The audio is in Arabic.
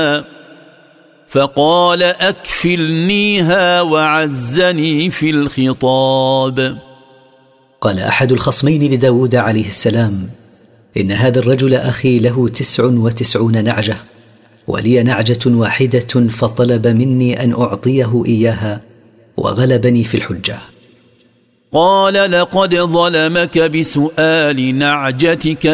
فقال أكفلنيها وعزني في الخطاب. قال أحد الخصمين لداود عليه السلام: إن هذا الرجل أخي له 99 نعجة، ولي نعجة واحدة، فطلب مني أن أعطيه إياها وغلبني في الحجة. قال: لقد ظلمك بسؤال نعجتك